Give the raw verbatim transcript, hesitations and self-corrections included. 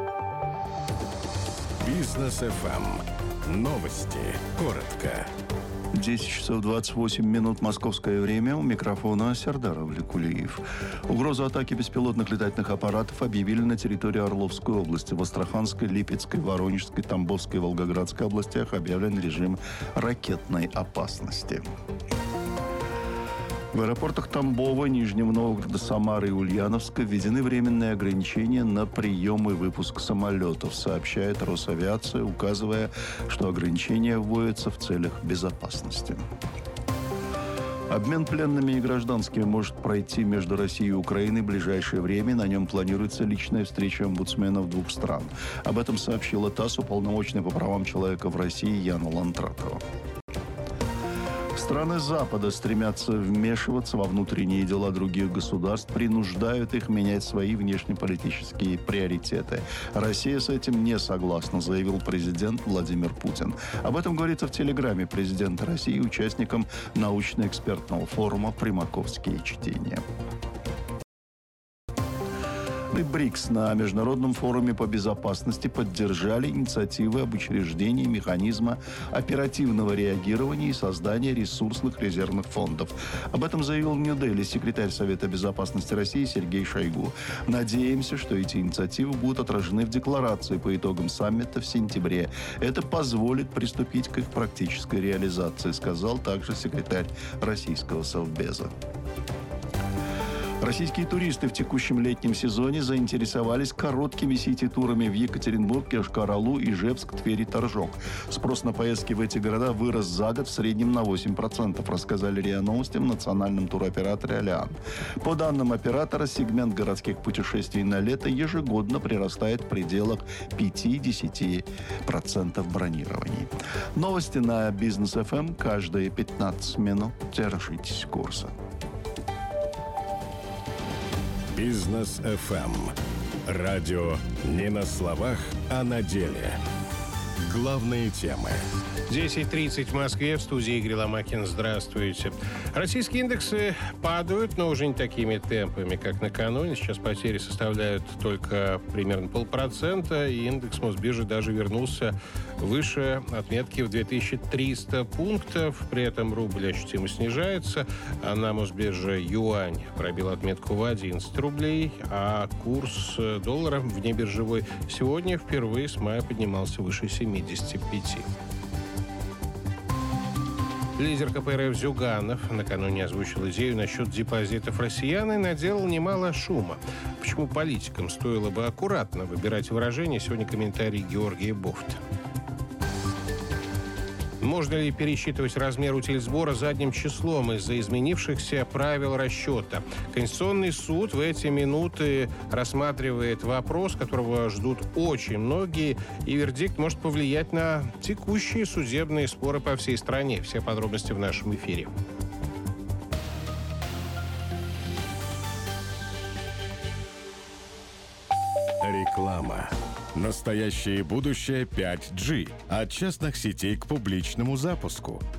Бизнес эф эм. Новости. Коротко. десять часов двадцать восемь минут московское время. У микрофона Сердар Авликулиев. Угрозу атаки беспилотных летательных аппаратов объявили на территории Орловской области. В Астраханской, Липецкой, Воронежской, Тамбовской и Волгоградской областях объявлен режим ракетной опасности. В аэропортах Тамбова, Нижнего Новгорода, Самары и Ульяновска введены временные ограничения на прием и выпуск самолетов, сообщает Росавиация, указывая, что ограничения вводятся в целях безопасности. Обмен пленными и гражданскими может пройти между Россией и Украиной в ближайшее время. На нем планируется личная встреча омбудсменов двух стран. Об этом сообщила ТАСС уполномоченная по правам человека в России Яна Лантратова. Страны Запада стремятся вмешиваться во внутренние дела других государств, принуждают их менять свои внешнеполитические приоритеты. Россия с этим не согласна, заявил президент Владимир Путин. Об этом говорится в телеграмме президента России участникам научно-экспертного форума «Примаковские чтения». И БРИКС на Международном форуме по безопасности поддержали инициативы об учреждении механизма оперативного реагирования и создания ресурсных резервных фондов. Об этом заявил в Нью-Дели секретарь Совета безопасности России Сергей Шойгу. Надеемся, что эти инициативы будут отражены в декларации по итогам саммита в сентябре. Это позволит приступить к их практической реализации, сказал также секретарь российского Совбеза. Российские туристы в текущем летнем сезоне заинтересовались короткими сити-турами в Екатеринбург, Йошкар-Олу, Ижевск, Тверь и Торжок. Спрос на поездки в эти города вырос за год в среднем на восемь процентов, рассказали РИА Новостям в национальном туроператоре «Алиан». По данным оператора, сегмент городских путешествий на лето ежегодно прирастает в пределах пять-десять процентов бронирований. Новости на Бизнес эф эм каждые пятнадцать минут. Держитесь курса. Бизнес эф эм. Радио не на словах, а на деле. Главные темы. десять тридцать в Москве. В студии Игорь Ломакин. Здравствуйте. Российские индексы падают, но уже не такими темпами, как накануне. Сейчас потери составляют только примерно полпроцента, и индекс Мосбиржи даже вернулся выше отметки в две тысячи триста пунктов. При этом рубль ощутимо снижается, а на Мосбирже юань пробил отметку в одиннадцать рублей, а курс доллара внебиржевой сегодня впервые с мая поднимался выше семидесяти пяти. Лидер ка пэ эр эф Зюганов накануне озвучил идею насчет депозитов россиян и наделал немало шума. Почему политикам стоило бы аккуратно выбирать выражения, сегодня комментарий Георгия Бофта. Можно ли пересчитывать размер утильсбора задним числом из-за изменившихся правил расчета? Конституционный суд в эти минуты рассматривает вопрос, которого ждут очень многие, и вердикт может повлиять на текущие судебные споры по всей стране. Все подробности в нашем эфире. Реклама. Настоящее будущее пять джи. От частных сетей к публичному запуску.